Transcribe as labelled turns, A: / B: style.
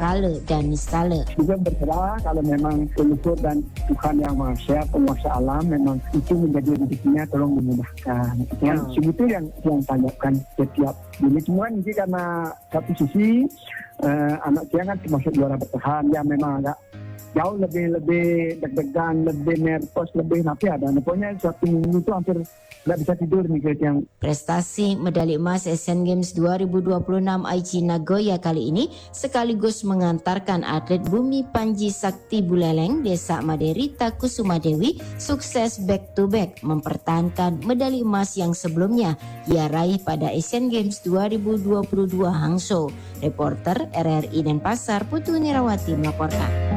A: kala dan niskala.
B: Juga berserah kalau memang leluhur dan Tuhan Yang Maha Esa, penguasa alam, memang itu menjadi rezekinya, tolong dimudahkan. Itu yang tanyakan setiap ini semua ini karena satu sisi anak saya kan termasuk juara bertahan, ya memang agak jauh lebih deg-degan, lebih nervous, lebih ada. Pokoknya satu minggu itu hampir nggak bisa tidur nih yang.
A: Prestasi medali emas Asian Games 2026 Aichi Nagoya kali ini sekaligus mengantarkan atlet Bumi Panji Sakti Buleleng Desa Maderita Kusuma Dewi sukses back to back mempertahankan medali emas yang sebelumnya ia raih pada Asian Games 2022 Hangzhou. Reporter RRI Denpasar Putu Nirawati melaporkan.